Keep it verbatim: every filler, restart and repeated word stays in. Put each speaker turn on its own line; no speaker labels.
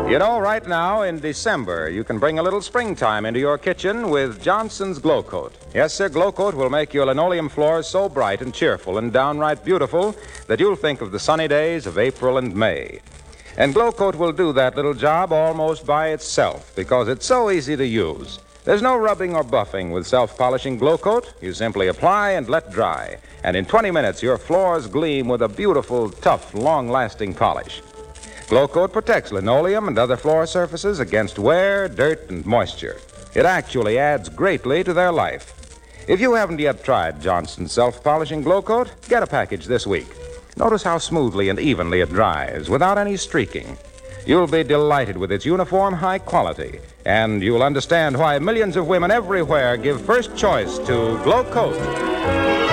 You know, right now in December, you can bring a little springtime into your kitchen with Johnson's Glow Coat. Yes, sir, Glow Coat will make your linoleum floors so bright and cheerful and downright beautiful that you'll think of the sunny days of April and May. And Glow Coat will do that little job almost by itself because it's so easy to use. There's no rubbing or buffing with self-polishing Glow Coat. You simply apply and let dry. And in twenty minutes, your floors gleam with a beautiful, tough, long-lasting polish. Glow Coat protects linoleum and other floor surfaces against wear, dirt, and moisture. It actually adds greatly to their life. If you haven't yet tried Johnson's self-polishing Glow Coat, get a package this week. Notice how smoothly and evenly it dries without any streaking. You'll be delighted with its uniform high quality, and you'll understand why millions of women everywhere give first choice to Glow Coat.